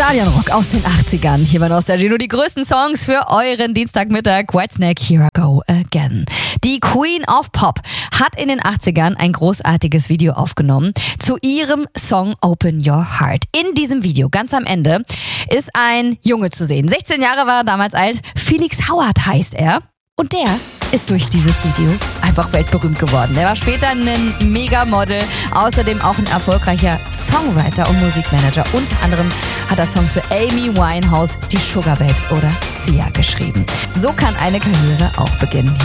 Stadionrock aus den 80ern. Hier bei Nostalgie nur die größten Songs für euren Dienstagmittag. Whitesnake, Here I Go Again. Die Queen of Pop hat in den 80ern ein großartiges Video aufgenommen zu ihrem Song Open Your Heart. In diesem Video, ganz am Ende, ist ein Junge zu sehen. 16 Jahre war er damals alt. Felix Howard heißt er. Und der ist durch dieses Video einfach weltberühmt geworden. Er war später ein Megamodel, außerdem auch ein erfolgreicher Songwriter und Musikmanager. Unter anderem hat er Songs für Amy Winehouse, die Sugar Babes oder Sia geschrieben. So kann eine Karriere auch beginnen.